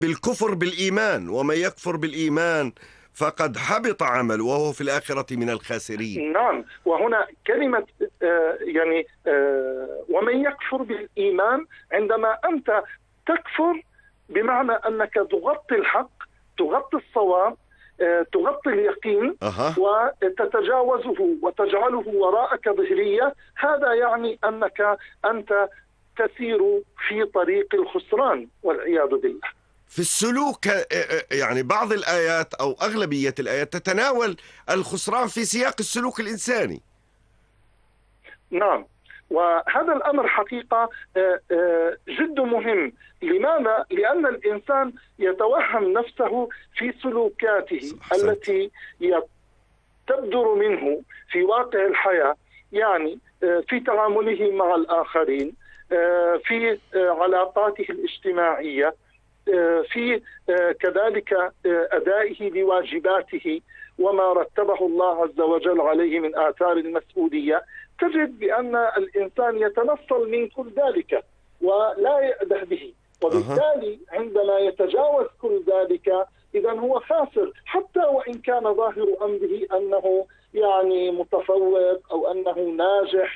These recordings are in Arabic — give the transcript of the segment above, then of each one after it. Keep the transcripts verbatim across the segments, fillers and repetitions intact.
بالكفر بالإيمان، ومن يكفر بالإيمان فقد حبط عمل وهو في الآخرة من الخاسرين. نعم، وهنا كلمة آه يعني آه ومن يكفر بالإيمان، عندما أنت تكفر بمعنى أنك تغطي الحق، تغطي الصواب، آه تغطي اليقين، أه. وتتجاوزه وتجعله وراءك ظهرية. هذا يعني أنك أنت تسير في طريق الخسران والعياذ بالله. في السلوك يعني بعض الآيات أو أغلبية الآيات تتناول الخسران في سياق السلوك الإنساني. نعم، وهذا الأمر حقيقة جد مهم. لماذا؟ لأن الإنسان يتوهم نفسه في سلوكاته التي تبدر منه في واقع الحياة، يعني في تعامله مع الآخرين، في علاقاته الاجتماعية، في كذلك أدائه لواجباته وما رتبه الله عز وجل عليه من آثار المسؤولية. تجد بأن الإنسان يتنصل من كل ذلك ولا يأده به، وبالتالي عندما يتجاوز كل ذلك إذن هو خاسر، حتى وإن كان ظاهر أمره أنه يعني متفوق أو أنه ناجح.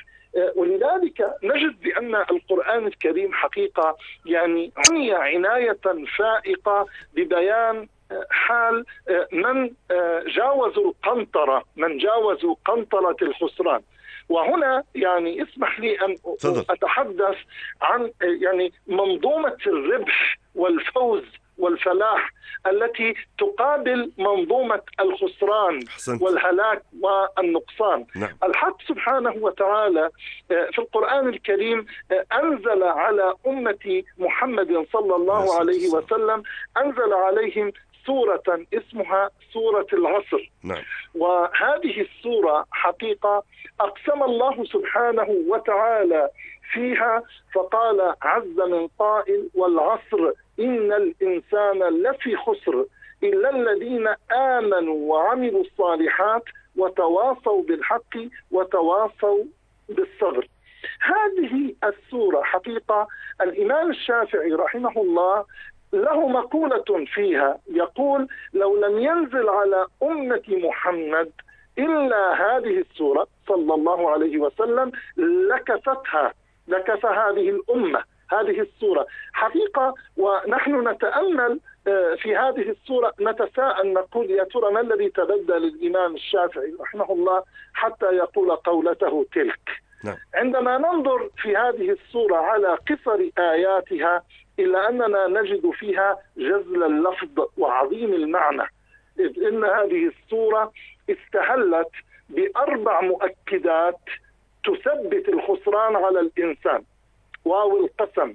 ولذلك نجد بأن القرآن الكريم حقيقة يعني عني عناية فائقة ببيان حال من جاوزوا القنطرة، من جاوزوا قنطرة الخسران. وهنا يعني اسمح لي أن أتحدث عن يعني منظومة الربح والفوز والفلاح التي تقابل منظومة الخسران حسنت. والهلاك والنقصان. نعم. الحق سبحانه وتعالى في القرآن الكريم أنزل على أمة محمد صلى الله عليه وسلم، أنزل عليهم سورة اسمها سورة العصر. نعم. وهذه السورة حقيقة أقسم الله سبحانه وتعالى فيها فقال عز من قائل والعصر إن الإنسان لفي خسر إلا الذين آمنوا وعملوا الصالحات وتواصوا بالحق وتواصوا بالصبر. هذه السورة حقيقة الإمام الشافعي رحمه الله له مقولة فيها يقول لو لم ينزل على أمة محمد إلا هذه السورة صلى الله عليه وسلم لكفتها، لكف هذه الأمة هذه السورة حقيقة. ونحن نتأمل في هذه السورة نتساءل نقول يا ترى ما الذي تبدل الإمام الشافعي رحمه الله حتى يقول قولته تلك. نعم. عندما ننظر في هذه السورة على قصر آياتها إلا أننا نجد فيها جزل اللفظ وعظيم المعنى، إذ إن هذه السورة استهلت بأربع مؤكدات تثبت الخسران على الإنسان: واو القسم،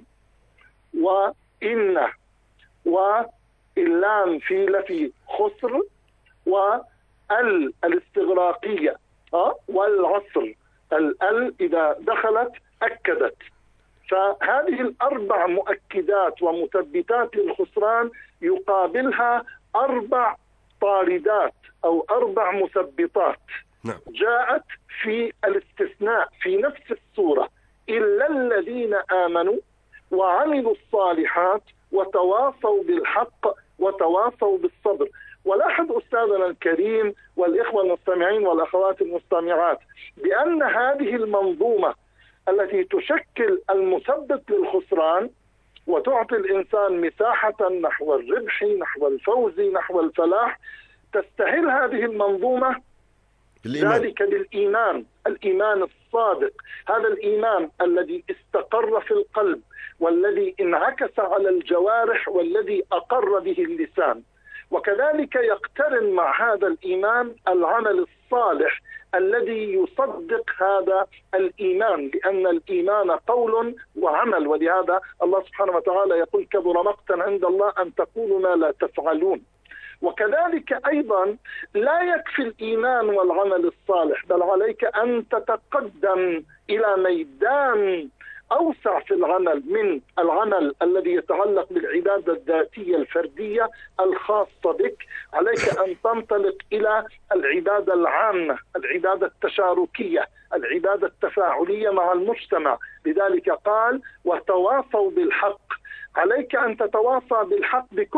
وإن، واللام في لفي خسر، وال الاستغراقية، والعصر ال إذا دخلت أكدت. فهذه الأربع مؤكدات ومثبتات للخسران يقابلها أربع طاردات أو أربع مثبطات. نعم. جاءت في الاستثناء في نفس السورة: إلا الذين آمنوا وعملوا الصالحات وتواصوا بالحق وتواصوا بالصبر. ولاحظ أستاذنا الكريم والإخوة المستمعين والأخوات المستمعات بأن هذه المنظومة التي تشكل المثبت للخسران وتعطي الإنسان مساحة نحو الربح نحو الفوز نحو الفلاح تستهل هذه المنظومة ذلك بالإيمان، الإيمان الصادق، هذا الإيمان الذي استقر في القلب والذي انعكس على الجوارح والذي أقر به اللسان. وكذلك يقترن مع هذا الإيمان العمل الصالح الذي يصدق هذا الإيمان، لأن الإيمان قول وعمل، ولهذا الله سبحانه وتعالى يقول كبر مقتا عند الله أن تقولوا ما لا تفعلون. وكذلك أيضا لا يكفي الإيمان والعمل الصالح، بل عليك أن تتقدم إلى ميدان أوسع في العمل من العمل الذي يتعلق بالعبادة الذاتية الفردية الخاصة بك. عليك أن تنطلق إلى العبادة العامة، العبادة التشاركية، العبادة التفاعلية مع المجتمع. لذلك قال وتواصوا بالحق. عليك أن تتواصى بالحق بكل